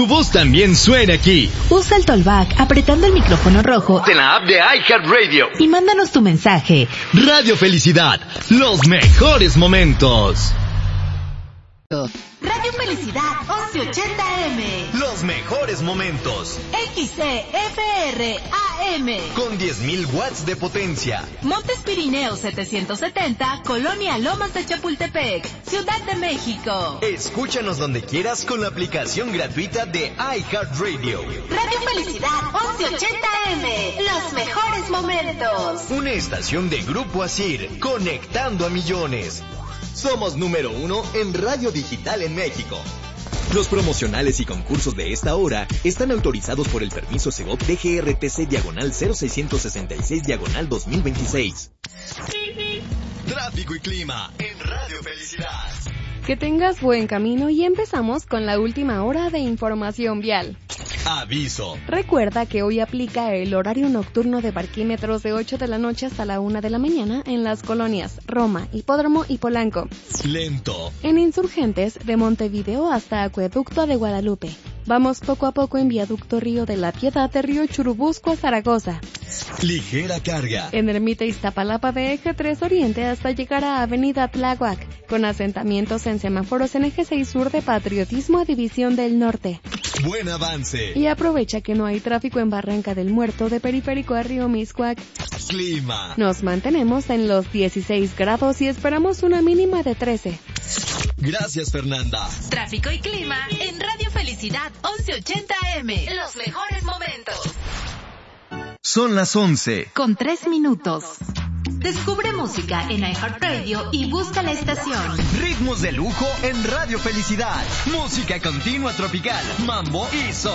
Tu voz también suena aquí. Usa el Tollback apretando el micrófono rojo de la app de iHeartRadio y mándanos tu mensaje. Radio Felicidad, los mejores momentos. Radio Felicidad 1180M. Los mejores momentos. XCFR AM. Con 10.000 watts de potencia. Montes Pirineos 770, Colonia Lomas de Chapultepec, Ciudad de México. Escúchanos donde quieras con la aplicación gratuita de iHeartRadio. Radio Felicidad 1180M. Los mejores momentos. Una estación de Grupo Asir, conectando a millones. Somos número 1 en radio digital en México. Los promocionales y concursos de esta hora están autorizados por el permiso Segov DGRTC/00666/2026. Tráfico y clima en Radio Felicidad. Que tengas buen camino y empezamos con la última hora de información vial. Aviso. Recuerda que hoy aplica el horario nocturno de parquímetros de 8 de la noche hasta la 1 de la mañana en las colonias Roma, Hipódromo y Polanco. Lento. En Insurgentes, de Montevideo hasta Acueducto de Guadalupe. Vamos poco a poco en Viaducto Río de la Piedad de Río Churubusco a Zaragoza. Ligera carga. En Ermita Iztapalapa de Eje 3 Oriente hasta llegar a Avenida Tláhuac, con asentamientos en semáforos en Eje 6 Sur de Patriotismo a División del Norte. Buen avance. Y aprovecha que no hay tráfico en Barranca del Muerto de Periférico a Río Miscuac. Clima. Nos mantenemos en los 16 grados y esperamos una mínima de 13. Gracias, Fernanda. Tráfico y clima en Radio Felicidad 1180M. Los mejores momentos. Son las 11. Con 3 minutos. Descubre música en iHeartRadio y busca la estación. Ritmos de lujo en Radio Felicidad. Música continua tropical, mambo y sol.